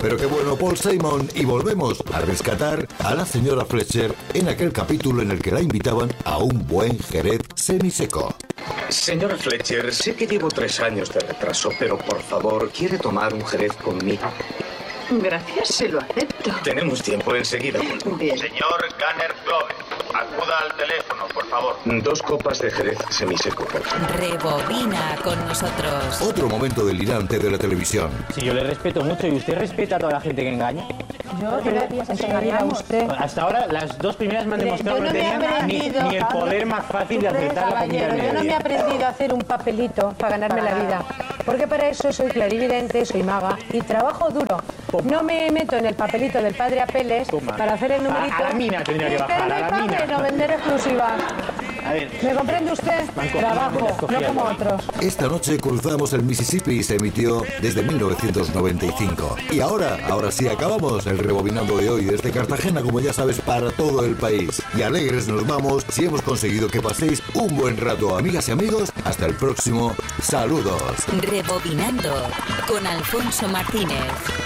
pero qué bueno Paul Simon, y volvemos a rescatar a la señora Fletcher en aquel capítulo en el que la invitaban a un buen jerez semiseco. Señora Fletcher, sé que llevo 3 años de retraso, pero por favor, ¿quiere tomar un jerez conmigo? Gracias, se lo acepto. Tenemos tiempo, enseguida. Bien. Señor Gunner Clover, acuda al teléfono, por favor. 2 copas de jerez semiseco, por favor. Rebobina con nosotros. Otro momento delirante de la televisión. Si yo le respeto mucho, ¿y usted respeta a toda la gente que engaña? Yo gracias a usted. Hasta ahora, las 2 primeras me han demostrado Yo no que me he tenían ni el poder más fácil de aceptar la comida del Yo no me he mediodía. aprendido a hacer un papelito para ganarme la vida. Porque para eso soy clarividente, soy maga y trabajo duro. No me meto en el papelito del padre Apeles para hacer el numerito. A la mina tendría que bajar, a la mina. No vender exclusiva. A ver. ¿Me comprende usted? Trabajo, no como otros. Esta noche cruzamos el Mississippi y se emitió desde 1995. Y ahora sí acabamos el rebobinando de hoy desde Cartagena, como ya sabes, para todo el país. Y alegres nos vamos si hemos conseguido que paséis un buen rato, amigas y amigos. Hasta el próximo. Saludos. Rebobinando con Alfonso Martínez.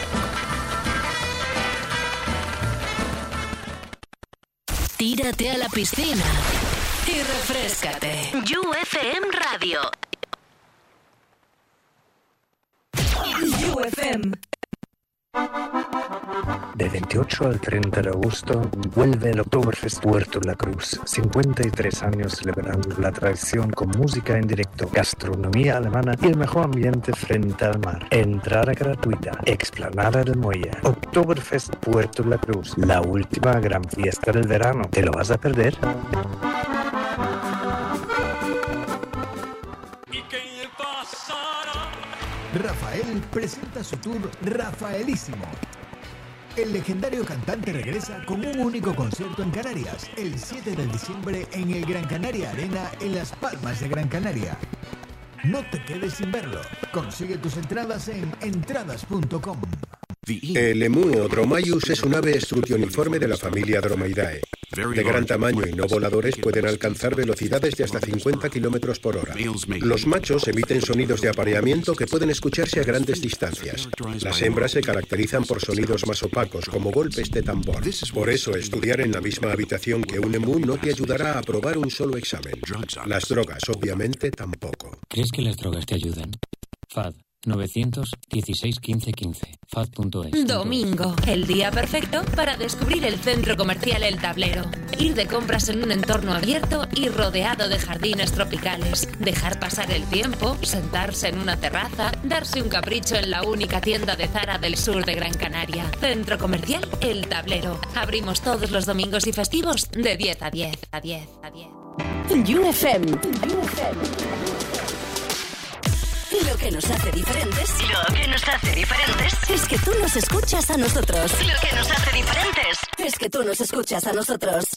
Tírate a la piscina y refréscate. UFM Radio. UFM. Del 28 al 30 de agosto vuelve el Oktoberfest Puerto La Cruz. 53 años celebrando la tradición con música en directo, gastronomía alemana y el mejor ambiente frente al mar. Entrada gratuita, explanada del muelle. Oktoberfest Puerto La Cruz, la última gran fiesta del verano. ¿Te lo vas a perder? Rafael presenta su tour Rafaelísimo. El legendario cantante regresa con un único concierto en Canarias, el 7 de diciembre en el Gran Canaria Arena en Las Palmas de Gran Canaria. No te quedes sin verlo. Consigue tus entradas en entradas.com. El emú o Dromaeus es un ave estrutioniforme de la familia Dromaidae. De gran tamaño y no voladores, pueden alcanzar velocidades de hasta 50 km por hora. Los machos emiten sonidos de apareamiento que pueden escucharse a grandes distancias. Las hembras se caracterizan por sonidos más opacos, como golpes de tambor. Por eso, estudiar en la misma habitación que un emú no te ayudará a aprobar un solo examen. Las drogas, obviamente, tampoco. ¿Crees que las drogas te ayudan? FAD 916 15 15. FAD.es. Domingo, el día perfecto para descubrir el centro comercial El Tablero. Ir de compras en un entorno abierto y rodeado de jardines tropicales. Dejar pasar el tiempo, sentarse en una terraza, darse un capricho en la única tienda de Zara del sur de Gran Canaria. Centro comercial El Tablero. Abrimos todos los domingos y festivos de 10 a 10. UFM. Lo que nos hace diferentes. Lo que nos hace diferentes Es que tú nos escuchas a nosotros. Lo que nos hace diferentes Es que tú nos escuchas a nosotros.